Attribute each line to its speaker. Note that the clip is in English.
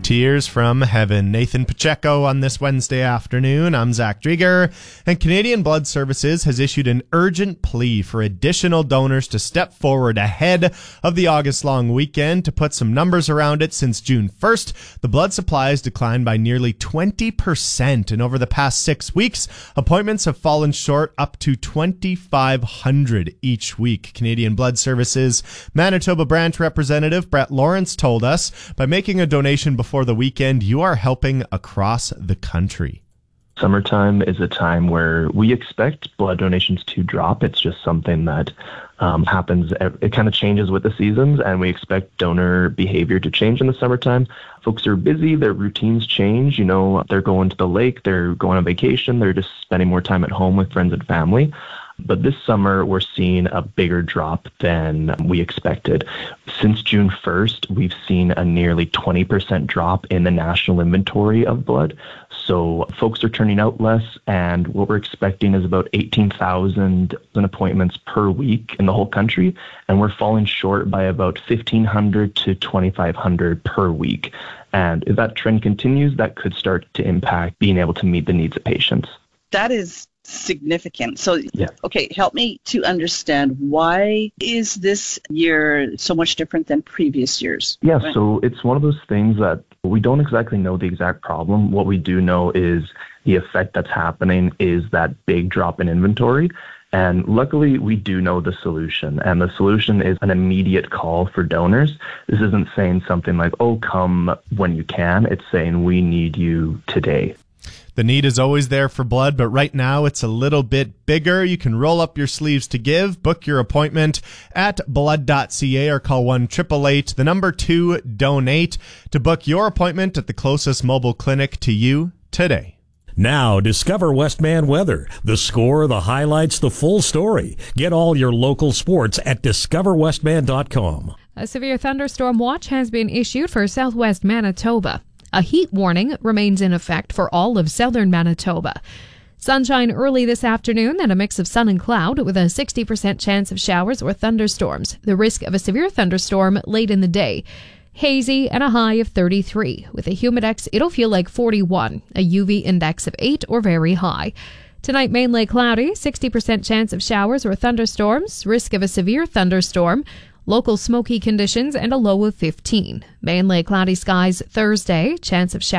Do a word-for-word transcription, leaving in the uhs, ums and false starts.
Speaker 1: Tears from Heaven. Nathan Pacheco on this Wednesday afternoon. I'm Zach Drieger. And Canadian Blood Services has issued an urgent plea for additional donors to step forward ahead of the August-long weekend. To put some numbers around it, since June first, the blood supply has declined by nearly twenty percent. And over the past six weeks, appointments have fallen short up to twenty-five hundred each week. Canadian Blood Services Manitoba branch representative Brett Lawrence told us, by making a donation before the weekend, you are helping across the country.
Speaker 2: Summertime is a time where we expect blood donations to drop. It's just something that um, happens. It kind of changes with the seasons, and we expect donor behavior to change in the summertime. Folks are busy. Their routines change. You know, they're going to the lake. They're going on vacation. They're just spending more time at home with friends and family. But this summer, we're seeing a bigger drop than we expected. Since June first, we've seen a nearly twenty percent drop in the national inventory of blood. So folks are turning out less, and what we're expecting is about eighteen thousand appointments per week in the whole country, and we're falling short by about fifteen hundred to twenty-five hundred per week. And if that trend continues, that could start to impact being able to meet the needs of patients.
Speaker 3: That is significant. So,
Speaker 2: yeah.
Speaker 3: Okay, help me to understand, why is this year so much different than previous years?
Speaker 2: Yeah, so it's one of those things that we don't exactly know the exact problem. What we do know is the effect that's happening is that big drop in inventory. And luckily, we do know the solution. And the solution is an immediate call for donors. This isn't saying something like, oh, come when you can. It's saying we need you today.
Speaker 1: The need is always there for blood, but right now it's a little bit bigger. You can roll up your sleeves to give. Book your appointment at blood dot c a or call one eight eight eight, the number two, donate, to book your appointment at the closest mobile clinic to you today.
Speaker 4: Now, discover Westman weather. The score, the highlights, the full story. Get all your local sports at discover westman dot com.
Speaker 5: A severe thunderstorm watch has been issued for southwest Manitoba. A heat warning remains in effect for all of southern Manitoba. Sunshine early this afternoon and a mix of sun and cloud with a sixty percent chance of showers or thunderstorms. The risk of a severe thunderstorm late in the day. Hazy and a high of thirty-three. With a humidex, it'll feel like forty-one. A U V index of eight or very high. Tonight, mainly cloudy, sixty percent chance of showers or thunderstorms. Risk of a severe thunderstorm. Local smoky conditions and a low of fifteen. Mainly cloudy skies Thursday, chance of showers.